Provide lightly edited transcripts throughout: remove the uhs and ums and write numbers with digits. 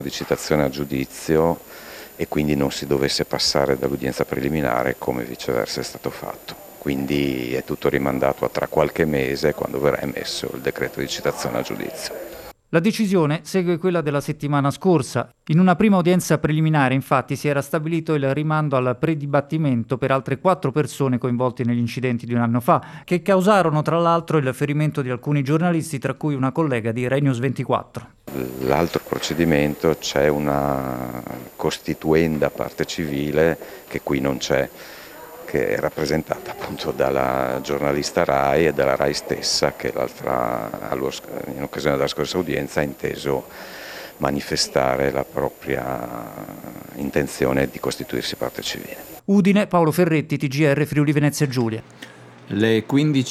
di citazione a giudizio e quindi non si dovesse passare dall'udienza preliminare come viceversa è stato fatto. Quindi è tutto rimandato a tra qualche mese, quando verrà emesso il decreto di citazione a giudizio. La decisione segue quella della settimana scorsa. In una prima udienza preliminare, infatti, si era stabilito il rimando al predibattimento per altre 4 persone coinvolte negli incidenti di un anno fa, che causarono tra l'altro il ferimento di alcuni giornalisti, tra cui una collega di Rai News 24. L'altro procedimento c'è una costituenda parte civile che qui non c'è, che è rappresentata appunto dalla giornalista Rai e dalla Rai stessa, che in occasione della scorsa udienza ha inteso manifestare la propria intenzione di costituirsi parte civile. Udine, Paolo Ferretti, TGR Friuli Venezia Giulia. Le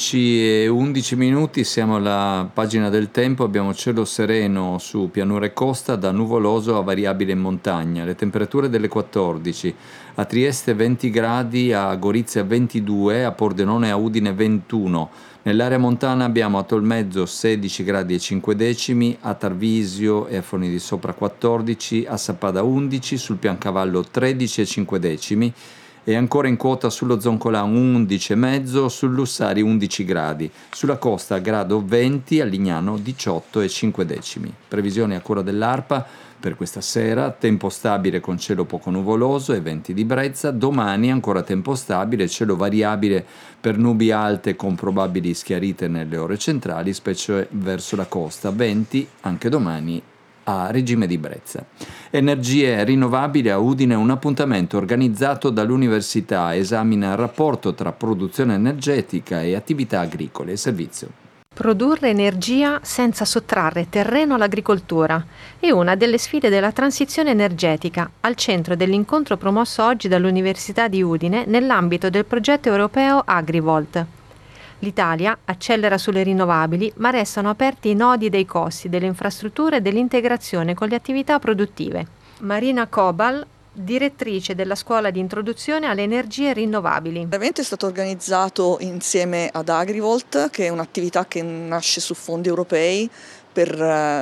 15:11, siamo alla pagina del tempo, abbiamo cielo sereno su pianura e costa, da nuvoloso a variabile in montagna, le temperature delle 14, a Trieste 20 gradi, a Gorizia 22, a Pordenone e a Udine 21, nell'area montana abbiamo a Tolmezzo 16 gradi e 5 decimi, a Tarvisio e a Forni di Sopra 14, a Sappada 11, sul Piancavallo 13 e 5 decimi, e ancora in quota sullo Zoncolan 11,5, sul Lussari 11 gradi, sulla costa grado 20, a Lignano 18 e 5 decimi. Previsioni a cura dell'ARPA per questa sera: tempo stabile con cielo poco nuvoloso e venti di brezza, domani ancora tempo stabile, cielo variabile per nubi alte con probabili schiarite nelle ore centrali, specie verso la costa, venti anche domani a regime di brezza. Energie rinnovabili a Udine, un appuntamento organizzato dall'Università, esamina il rapporto tra produzione energetica e attività agricole e servizio. Produrre energia senza sottrarre terreno all'agricoltura è una delle sfide della transizione energetica, al centro dell'incontro promosso oggi dall'Università di Udine nell'ambito del progetto europeo AgriVolt. L'Italia accelera sulle rinnovabili, ma restano aperti i nodi dei costi, delle infrastrutture e dell'integrazione con le attività produttive. Marina Cobal, direttrice della scuola di introduzione alle energie rinnovabili. L'evento è stato organizzato insieme ad AgriVolt, che è un'attività che nasce su fondi europei per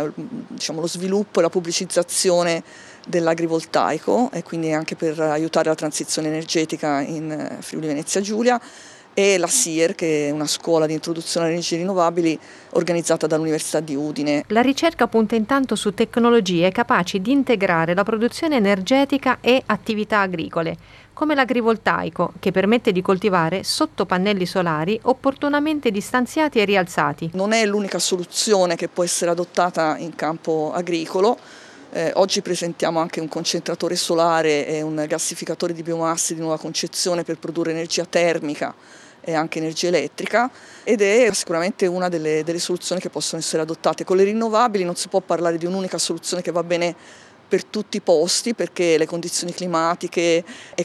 lo sviluppo e la pubblicizzazione dell'agrivoltaico e quindi anche per aiutare la transizione energetica in Friuli Venezia Giulia, e la SIER, che è una scuola di introduzione alle energie rinnovabili organizzata dall'Università di Udine. La ricerca punta intanto su tecnologie capaci di integrare la produzione energetica e attività agricole, come l'agrivoltaico, che permette di coltivare sotto pannelli solari opportunamente distanziati e rialzati. Non è l'unica soluzione che può essere adottata in campo agricolo. Oggi presentiamo anche un concentratore solare e un gassificatore di biomasse di nuova concezione per produrre energia termica e anche energia elettrica, ed è sicuramente una delle soluzioni che possono essere adottate. Con le rinnovabili non si può parlare di un'unica soluzione che va bene per tutti i posti, perché le condizioni climatiche,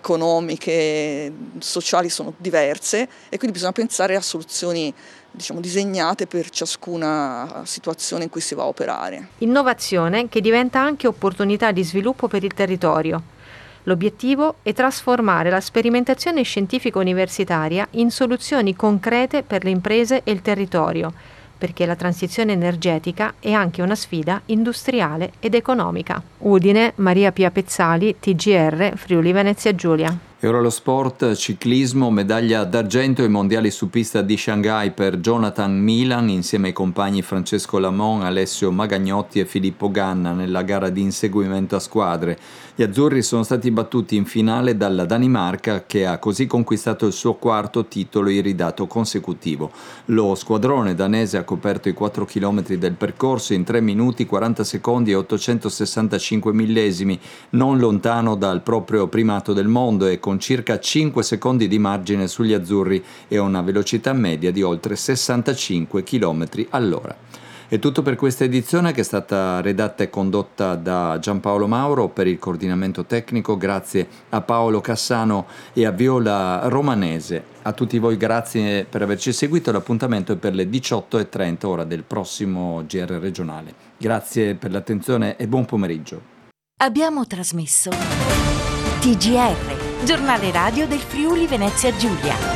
economiche, sociali sono diverse e quindi bisogna pensare a soluzioni disegnate per ciascuna situazione in cui si va a operare. Innovazione che diventa anche opportunità di sviluppo per il territorio. L'obiettivo è trasformare la sperimentazione scientifica universitaria in soluzioni concrete per le imprese e il territorio, perché la transizione energetica è anche una sfida industriale ed economica. Udine, Maria Pia Pezzali, TGR, Friuli Venezia Giulia. E ora lo sport, ciclismo, medaglia d'argento ai mondiali su pista di Shanghai per Jonathan Milan insieme ai compagni Francesco Lamon, Alessio Magagnotti e Filippo Ganna nella gara di inseguimento a squadre. Gli azzurri sono stati battuti in finale dalla Danimarca, che ha così conquistato il suo quarto titolo iridato consecutivo. Lo squadrone danese ha coperto i 4 km del percorso in 3 minuti 40 secondi e 865 millesimi, non lontano dal proprio primato del mondo e con circa 5 secondi di margine sugli azzurri e una velocità media di oltre 65 km all'ora. È tutto per questa edizione, che è stata redatta e condotta da Giampaolo Mauro. Per il coordinamento tecnico grazie a Paolo Cassano e a Viola Romanese. A tutti voi grazie per averci seguito, l'appuntamento è per le 18:30 ora del prossimo GR regionale. Grazie per l'attenzione e buon pomeriggio. Abbiamo trasmesso TGR, giornale radio del Friuli Venezia Giulia.